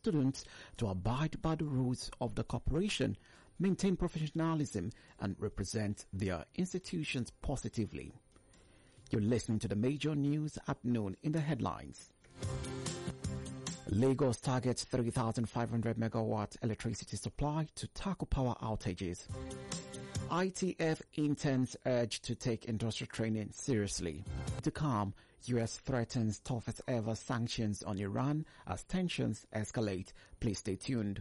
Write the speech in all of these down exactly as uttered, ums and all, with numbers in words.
students to abide by the rules of the corporation, maintain professionalism, and represent their institutions positively. You're listening to the major news at noon in the headlines. Lagos targets three thousand five hundred megawatt electricity supply to tackle power outages. I T F interns urge to take industrial training seriously. To calm, U S threatens toughest ever sanctions on Iran as tensions escalate. Please stay tuned.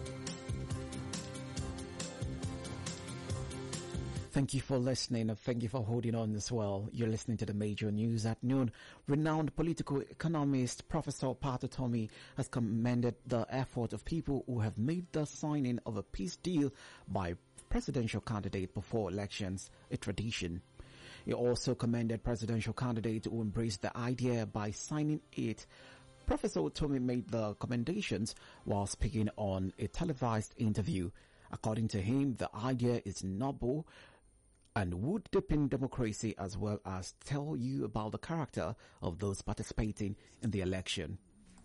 Thank you for listening and thank you for holding on as well. You're listening to the major news at noon. Renowned political economist Professor Pat Utomi has commended the effort of people who have made the signing of a peace deal by presidential candidate before elections a tradition. He also commended presidential candidate who embraced the idea by signing it. Professor Utomi made the commendations while speaking on a televised interview. According to him, the idea is noble and would deepen democracy as well as tell you about the character of those participating in the election.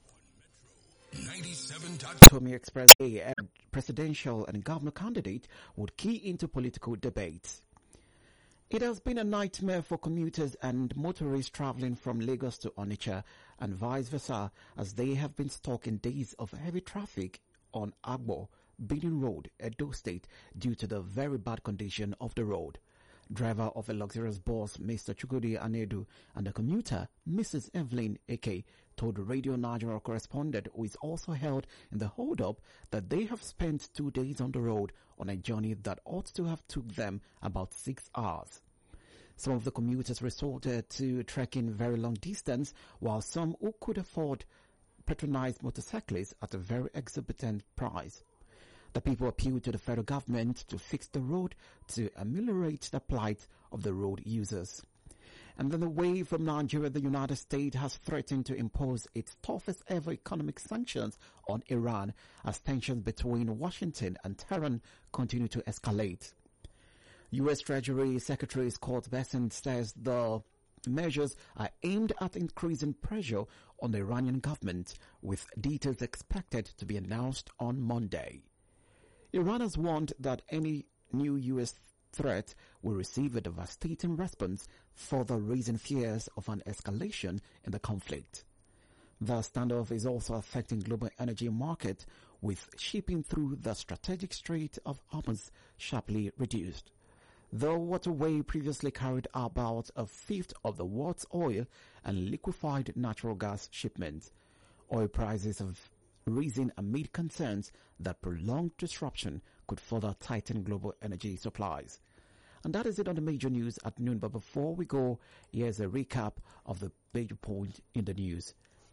Tommy expressed a presidential and governor candidate would key into political debates. It has been a nightmare for commuters and motorists traveling from Lagos to Onitsha and vice versa as they have been stuck in days of heavy traffic on Agbo, Benin Road, Edo State due to the very bad condition of the road. Driver of a luxurious bus, Mister Chukudi Anedu, and the commuter, Missus Evelyn Eke, told Radio Nigeria correspondent who is also held in the hold-up that they have spent two days on the road on a journey that ought to have took them about six hours. Some of the commuters resorted to trekking very long distance, while some who could afford patronized motorcyclists at a very exorbitant price. The people appealed to the federal government to fix the road to ameliorate the plight of the road users. And then away from Nigeria, the United States has threatened to impose its toughest ever economic sanctions on Iran as tensions between Washington and Tehran continue to escalate. U S Treasury Secretary Scott Bessent says the measures are aimed at increasing pressure on the Iranian government, with details expected to be announced on Monday. Iran has warned that any new U S threat will receive a devastating response, further raising fears of an escalation in the conflict. The standoff is also affecting global energy market, with shipping through the strategic Strait of Hormuz sharply reduced. The waterway previously carried about a fifth of the world's oil and liquefied natural gas shipments. Oil prices have risen amid concerns that prolonged disruption could further tighten global energy supplies. And that is it on the major news at noon. But before we go, here's a recap of the major point in the news.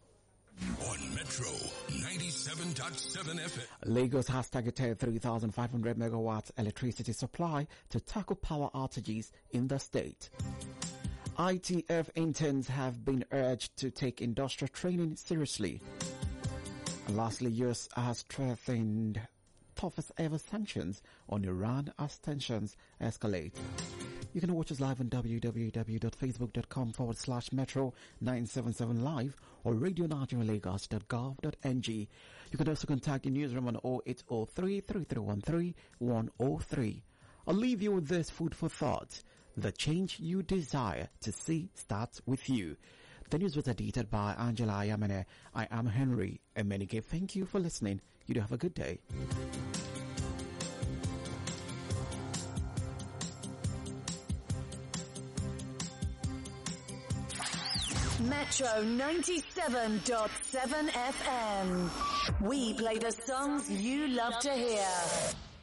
On Metro ninety-seven point seven F M. Lagos has targeted three thousand five hundred megawatts electricity supply to tackle power outages in the state. I T F interns have been urged to take industrial training seriously. And lastly, U S has threatened toughest ever sanctions on Iran as tensions escalate. You can watch us live on www.facebook.com forward slash Metro nine seven seven live or radio nigeria lagos dot gov dot n g. You can also contact the newsroom on oh eight oh three, three three one three, one oh three. I'll leave you with this food for thought. The change you desire to see starts with you. The news was edited by Angela Ayamene. I am Henry Emenike. Thank you for listening. You do have a good day. Metro ninety-seven point seven F M. We play the songs you love to hear.